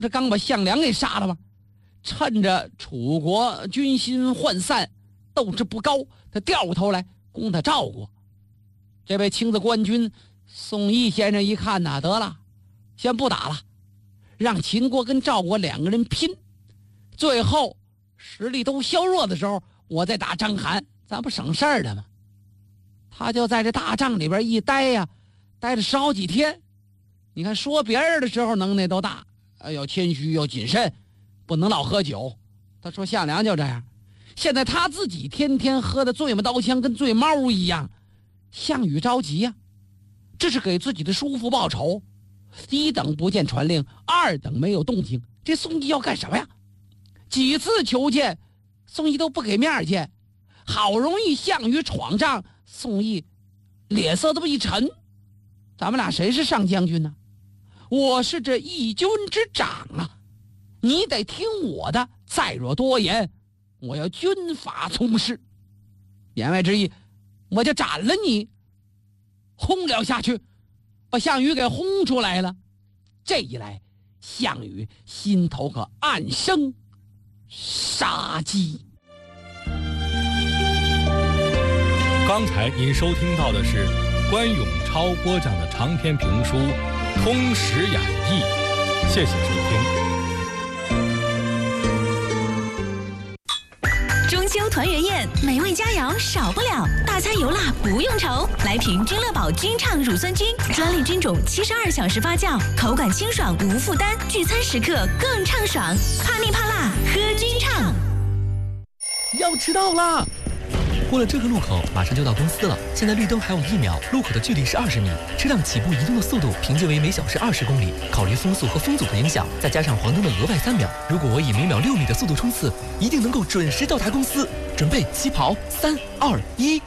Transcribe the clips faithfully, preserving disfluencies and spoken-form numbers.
这刚把项梁给杀了吗？趁着楚国军心涣散，斗志不高，他掉过头来攻他赵国。这位青子官军宋义先生一看呐，得了，先不打了，让秦国跟赵国两个人拼，最后实力都削弱的时候，我再打章邯，咱不省事儿了吗？他就在这大帐里边一待呀，待了十好几天。你看说别人的时候能耐都大，要谦虚要谨慎，不能老喝酒。他说项梁就这样，现在他自己天天喝的醉马刀枪，跟醉猫一样。项羽着急呀、啊，这是给自己的叔父报仇。一等不见传令，二等没有动静，这宋义要干什么呀？几次求见，宋义都不给面见。好容易项羽闯帐，宋义脸色这么一沉，咱们俩谁是上将军呢？我是这义军之长啊，你得听我的，再若多言，我要军法从事。言外之意，我就斩了你，轰了下去，把项羽给轰出来了。这一来，项羽心头可暗生杀机。 刚才您收听到的是关永超播讲的长篇评书《通史演义》，谢谢收听。 中秋团圆宴，美味佳肴少不了，大餐油辣不用愁。来瓶君乐宝君畅乳酸菌，专利菌种，七十二小时发酵，口感清爽无负担，聚餐时刻更畅爽。怕腻怕辣，喝君畅。 要迟到啦！过了这个路口，马上就到公司了。现在绿灯还有一秒，路口的距离是二十米，车辆起步移动的速度平均为每小时二十公里。考虑风速和风阻的影响，再加上黄灯的额外三秒，如果我以每秒六米的速度冲刺，一定能够准时到达公司。准备起跑，三二一。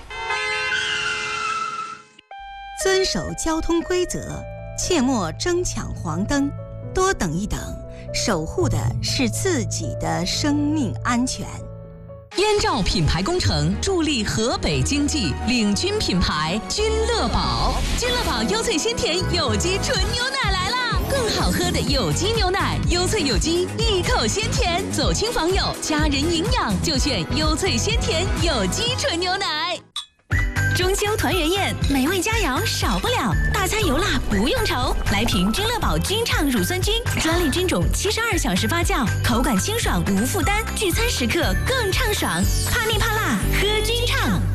遵守交通规则，切莫争抢黄灯，多等一等，守护的是自己的生命安全。 燕赵品牌工程助力河北经济，领军品牌君乐宝。君乐宝优萃鲜甜有机纯牛奶来啦！更好喝的有机牛奶，优萃有机，一口鲜甜，走亲访友，家人营养就选优萃鲜甜有机纯牛奶。中秋团圆宴，美味佳肴少不了，大餐油辣不用愁。来瓶君乐宝君畅乳酸菌，专利菌种，七十二小时发酵，口感清爽无负担，聚餐时刻更畅爽。怕腻怕辣，喝君畅。